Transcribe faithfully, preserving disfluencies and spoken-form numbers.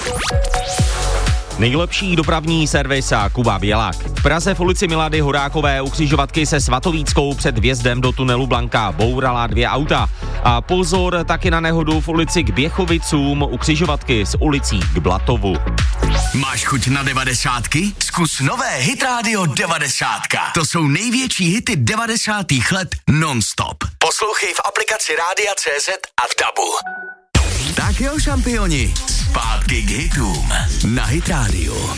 Nejlepší dopravní servis a Kuba Bělák. V Praze v ulici Milady Horákové u křižovatky se Svatovíckou před vjezdem do tunelu Blanka bourala dvě auta. A pozor taky na nehodu v ulici k Běchovicům u křižovatky s ulicí k Blatovu. Máš chuť na devadesátky? Zkus nové Hit Radio devadesátka. To jsou největší hity devadesátých let non-stop. Poslouchej v aplikaci Rádia C Z a v Dabu. Tak jo, šampioni, zpátky k hitům na Hit Radio.